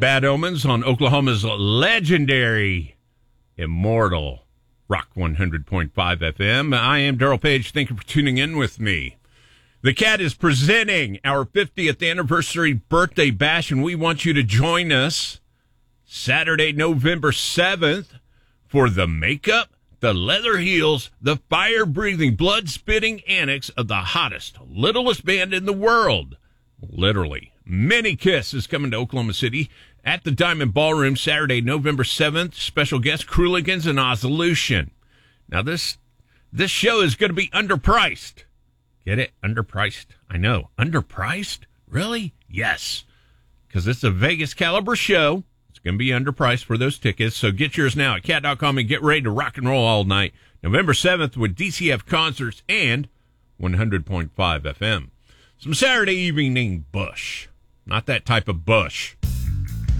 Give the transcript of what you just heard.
Bad Omens on Oklahoma's legendary, immortal Rock 100.5 FM. I am Darrell Page. Thank you for tuning in with me. The Cat is presenting our 50th anniversary birthday bash, and we want you to join us Saturday, November 7th for the makeup, the leather heels, the fire-breathing, blood-spitting antics of the hottest, littlest band in the world. Literally. Mini Kiss is coming to Oklahoma City at the Diamond Ballroom Saturday, November 7th. Special guests, Crueligans and Osolution. Now, this show is going to be underpriced. Get it? Underpriced. I know. Underpriced? Really? Yes. Because it's a Vegas caliber show. It's going to be underpriced for those tickets. So get yours now at cat.com and get ready to rock and roll all night. November 7th with DCF Concerts and 100.5 FM. Some Saturday evening Bush. Not that type of Bush.